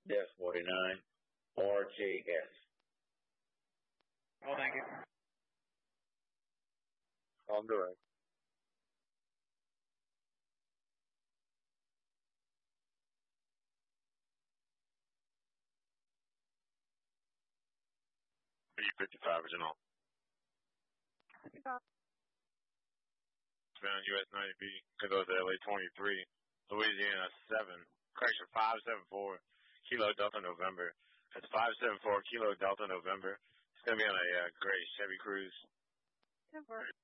Death 49, RJS. Oh, thank you. I'm direct. B-55 original. Found US 90B, goes to LA 23, Louisiana 7, correction 574, Kilo Delta November. That's 574 Kilo Delta November. It's going to be on a gray Chevy Cruze.